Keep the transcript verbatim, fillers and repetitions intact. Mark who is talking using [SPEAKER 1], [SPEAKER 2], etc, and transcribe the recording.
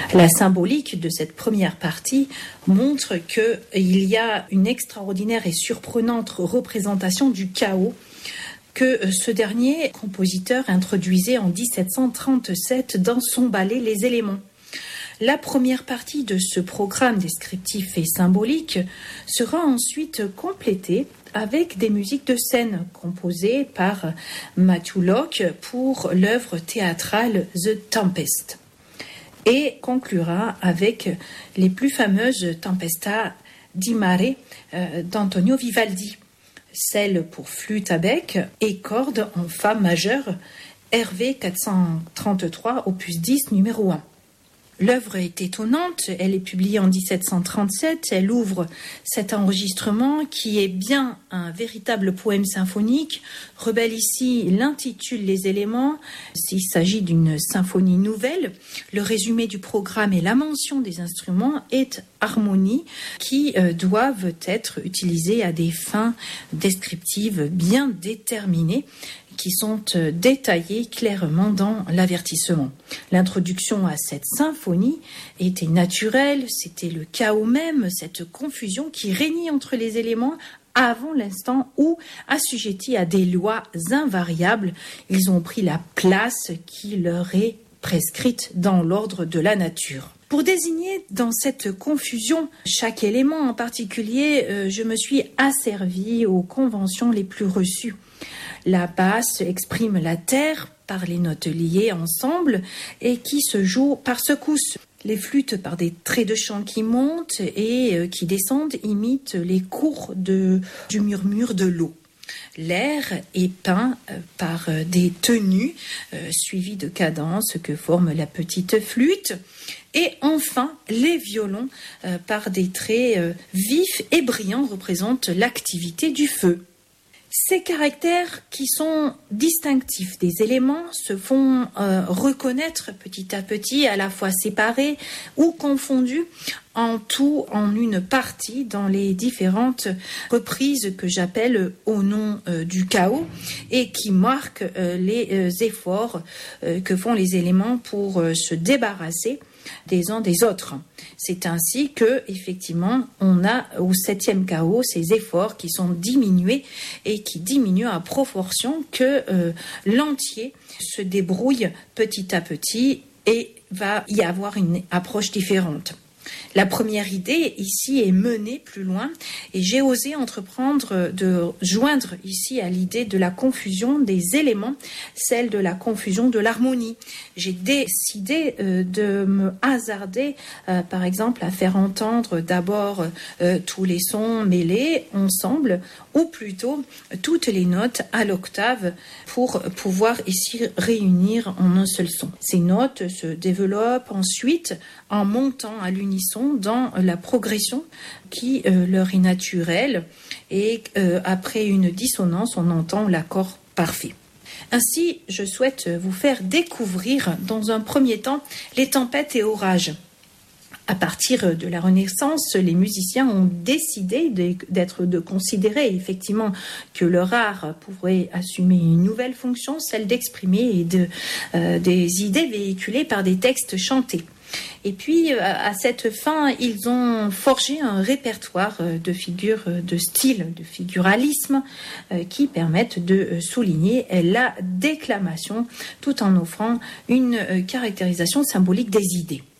[SPEAKER 1] La symbolique de cette première partie montre qu'il y a une extraordinaire et surprenante représentation du chaos que ce dernier compositeur introduisait en dix-sept cent trente-sept dans son ballet Les éléments. La première partie de ce programme descriptif et symbolique sera ensuite complétée avec des musiques de scène composées par Matthew Locke pour l'œuvre théâtrale The Tempest et conclura avec les plus fameuses Tempesta di Mare euh, d'Antonio Vivaldi, celle pour flûte à bec et cordes en fa majeur, R V quatre cent trente-trois, opus dix, numéro un. L'œuvre est étonnante, elle est publiée en dix-sept cent trente-sept, elle ouvre cet enregistrement qui est bien un véritable poème symphonique. Rebel ici l'intitule Les éléments, s'il s'agit d'une symphonie nouvelle. Le résumé du programme et la mention des instruments est harmonie qui euh, doivent être utilisés à des fins descriptives bien déterminées, qui sont détaillés clairement dans l'avertissement. L'introduction à cette symphonie était naturelle, c'était le chaos même, cette confusion qui régnait entre les éléments avant l'instant où, assujettis à des lois invariables, ils ont pris la place qui leur est prescrite dans l'ordre de la nature. Pour désigner dans cette confusion chaque élément en particulier, euh, je me suis asservie aux conventions les plus reçues. La basse exprime la terre par les notes liées ensemble et qui se jouent par secousses. Les flûtes par des traits de chant qui montent et qui descendent imitent les cours de, du murmure de l'eau. L'air est peint par des tenues euh, suivies de cadences que forme la petite flûte. Et enfin, les violons euh, par des traits euh, vifs et brillants représentent l'activité du feu. Ces caractères qui sont distinctifs des éléments se font euh, reconnaître petit à petit, à la fois séparés ou confondus, en tout en une partie dans les différentes reprises que j'appelle au nom euh, du chaos et qui marquent euh, les euh, efforts euh, que font les éléments pour euh, se débarrasser des uns des autres. C'est ainsi que, effectivement, on a au septième chaos ces efforts qui sont diminués et qui diminuent à proportion que euh, l'entier se débrouille petit à petit et va y avoir une approche différente. La première idée ici est menée plus loin et j'ai osé entreprendre de joindre ici à l'idée de la confusion des éléments, celle de la confusion de l'harmonie. J'ai décidé euh, de me hasarder, euh, par exemple, à faire entendre d'abord euh, tous les sons mêlés ensemble ou plutôt toutes les notes à l'octave pour pouvoir ici réunir en un seul son. Ces notes se développent ensuite en montant à l'unisson dans la progression qui euh, leur est naturelle et euh, après une dissonance, on entend l'accord parfait. Ainsi, je souhaite vous faire découvrir dans un premier temps les tempêtes et orages. À partir de la Renaissance, les musiciens ont décidé de, d'être, de considérer effectivement que leur art pourrait assumer une nouvelle fonction, celle d'exprimer et de, euh, des idées véhiculées par des textes chantés. Et puis, à cette fin, ils ont forgé un répertoire de figures de style, de figuralisme, qui permettent de souligner la déclamation tout en offrant une caractérisation symbolique des idées.